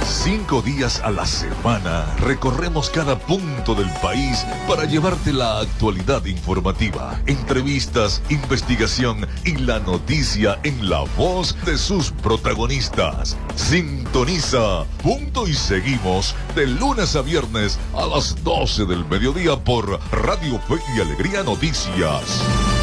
5 días a la semana recorremos cada punto del país para llevarte la actualidad informativa, entrevistas, investigación y la noticia en la voz de sus protagonistas. Sintoniza Punto y Seguimos de lunes a viernes a las 12 del mediodía por Radio Fe y Alegría Noticias.